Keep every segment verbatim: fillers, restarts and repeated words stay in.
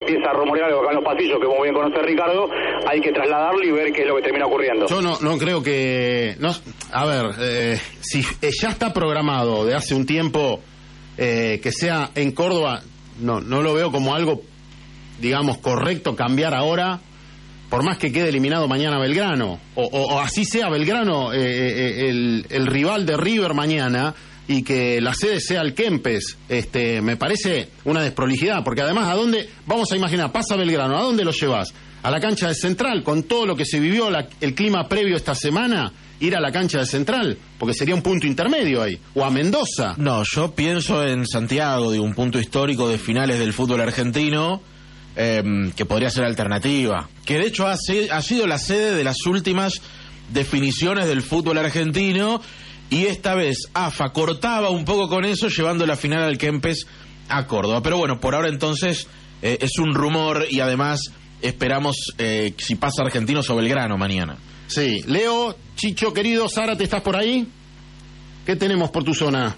empieza a rumorear algo acá en los pasillos, que como bien conoce Ricardo, hay que trasladarlo y ver qué es lo que termina ocurriendo. Yo no, no creo que... No, a ver, eh, si ya está programado de hace un tiempo eh, que sea en Córdoba, no, no lo veo como algo, digamos, correcto cambiar ahora, por más que quede eliminado mañana Belgrano, o, o, o así sea Belgrano eh, eh, el, el rival de River mañana, y que la sede sea el Kempes. Este, me parece una desprolijidad, porque además, ¿a dónde? Vamos a imaginar, pasa Belgrano, ¿a dónde lo llevas? A la cancha de Central, con todo lo que se vivió, la, el clima previo esta semana, ir a la cancha de Central, porque sería un punto intermedio ahí, o a Mendoza. No, yo pienso en Santiago, de un punto histórico de finales del fútbol argentino, eh, que podría ser alternativa, que de hecho ha, ha sido la sede de las últimas definiciones del fútbol argentino, y esta vez A F A cortaba un poco con eso, llevando la final al Kempes a Córdoba. Pero bueno, por ahora entonces eh, es un rumor, y además esperamos eh, si pasa Argentinos o Belgrano mañana. Sí, Leo, Chicho querido, Sara, ¿te estás por ahí? ¿Qué tenemos por tu zona?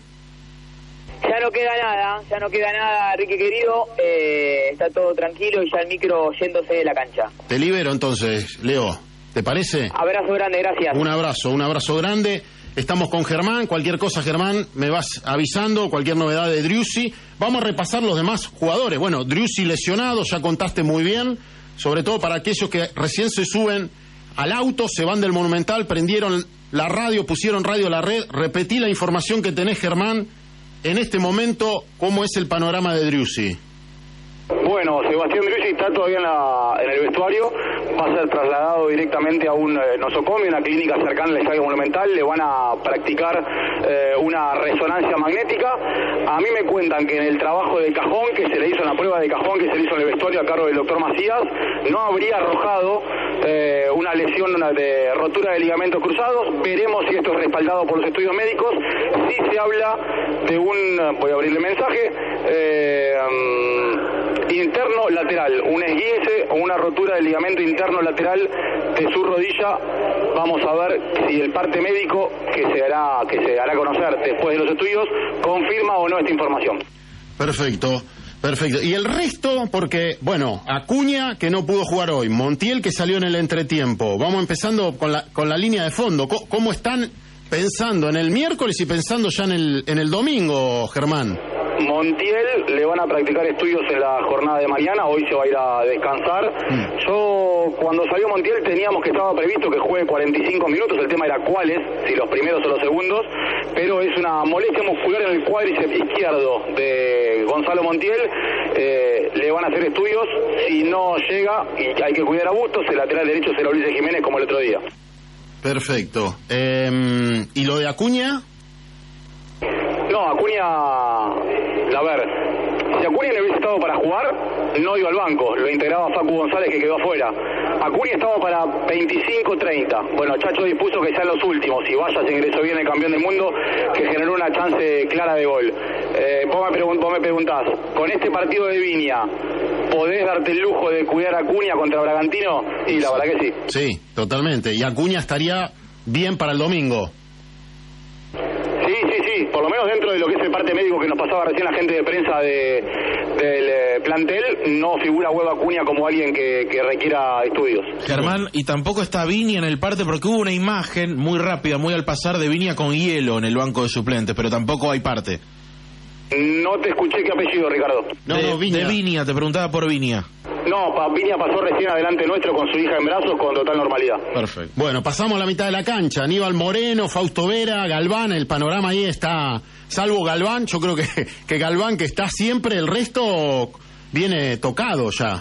Ya no queda nada, ya no queda nada, Ricky querido, eh, está todo tranquilo y ya el micro yéndose de la cancha. Te libero entonces, Leo, ¿te parece? Abrazo grande, gracias. Un abrazo, un abrazo grande. Estamos con Germán, cualquier cosa, Germán, me vas avisando, cualquier novedad de Driussi. Vamos a repasar los demás jugadores. Bueno, Driussi lesionado, ya contaste muy bien, sobre todo para aquellos que recién se suben al auto, se van del Monumental, prendieron la radio, pusieron radio a la red. Repetí la información que tenés, Germán, en este momento, ¿cómo es el panorama de Driussi? Bueno, Sebastián Driussi está todavía en, la, en el vestuario, va a ser trasladado directamente a un eh, nosocomio, una clínica cercana al Estadio Monumental. Le van a practicar eh, una resonancia magnética. A mí me cuentan que en el trabajo de cajón, que se le hizo en la prueba de cajón que se le hizo en el vestuario a cargo del doctor Macías, no habría arrojado eh, una lesión una de rotura de ligamentos cruzados. Veremos si esto es respaldado por los estudios médicos. Sí se habla de un, voy a abrirle mensaje, eh, um, interno lateral, un esguince o una rotura del ligamento interno lateral de su rodilla. Vamos a ver si el parte médico que se hará que se hará conocer después de los estudios confirma o no esta información. Perfecto, perfecto. Y el resto, porque, bueno, Acuña, que no pudo jugar hoy, Montiel, que salió en el entretiempo. Vamos empezando con la con la línea de fondo. ¿Cómo, cómo están pensando en el miércoles y pensando ya en el en el domingo, Germán? Montiel le van a practicar estudios en la jornada de mañana, hoy se va a ir a descansar. Mm. Yo, cuando salió Montiel, teníamos que estaba previsto que juegue cuarenta y cinco minutos, el tema era cuáles, si los primeros o los segundos, pero es una molestia muscular en el cuádriceps izquierdo de Gonzalo Montiel. Eh, le van a hacer estudios, si no llega, y hay que cuidar a Bustos, el lateral derecho será Ulises Jiménez como el otro día. Perfecto. Eh, ¿Y lo de Acuña? No, Acuña, a ver, si Acuña no hubiese estado para jugar, no iba al banco, lo integraba Facu González, que quedó afuera. Acuña estaba para veinticinco treinta. Bueno, Chacho dispuso que sean los últimos, y vaya, se ingresó bien el campeón del mundo, que generó una chance clara de gol. Eh, vos, me pregun- vos me preguntás, con este partido de Viña, ¿podés darte el lujo de cuidar a Acuña contra Bragantino? Y la verdad que sí. Sí, totalmente. Y Acuña estaría bien para el domingo. Sí, sí, sí, por lo menos dentro de lo que es el parte médico que nos pasaba recién la gente de prensa de, del eh, plantel, no figura Hueva Acuña como alguien que, que requiera estudios. Germán, y tampoco está Viña en el parte, porque hubo una imagen muy rápida, muy al pasar, de Viña con hielo en el banco de suplentes, pero tampoco hay parte. No te escuché qué apellido, Ricardo. No, de, no, Viña. de Viña, te preguntaba por Viña. No, pa, Viña pasó recién adelante nuestro con su hija en brazos con total normalidad. Perfecto. Bueno, pasamos a la mitad de la cancha. Aníbal Moreno, Fausto Vera, Galván, el panorama ahí está, salvo Galván, yo creo que, que Galván, que está siempre, el resto viene tocado ya.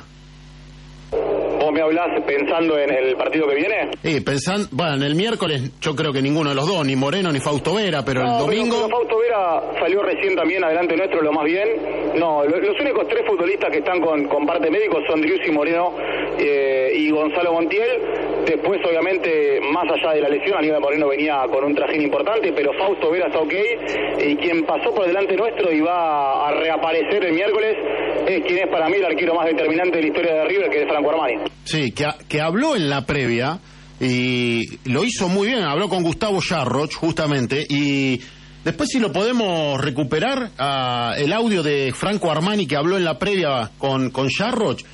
¿Vos me hablás pensando en el partido que viene? Sí, pensando, bueno, en el miércoles yo creo que ninguno de los dos, ni Moreno ni Fausto Vera, pero no, el domingo... Pero, pero Fausto Vera salió recién también adelante nuestro, lo más bien. No, lo, los únicos tres futbolistas que están con, con parte médico son Driussi, Moreno eh, y Gonzalo Montiel. Después, obviamente, más allá de la lesión, Aníbal Moreno venía con un trajín importante, pero Fausto Vera está ok. Y quien pasó por delante nuestro y va a reaparecer el miércoles es quien es para mí el arquero más determinante de la historia de River, que es Franco Armani. Sí, que, que habló en la previa y lo hizo muy bien, habló con Gustavo Jarroch justamente, y después si lo podemos recuperar, uh, el audio de Franco Armani que habló en la previa con, con Jarroch,